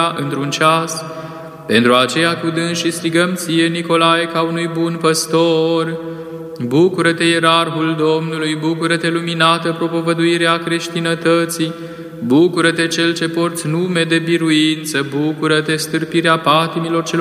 într-un ceas. Pentru aceea cu dânsii strigăm ție, Nicolae, ca unui bun păstor. Bucură-te, ierarhul Domnului, bucură-te, luminată propovăduirea creștinătății, bucură-te, cel ce porți nume de biruință, bucură-te, stârpirea patimilor celor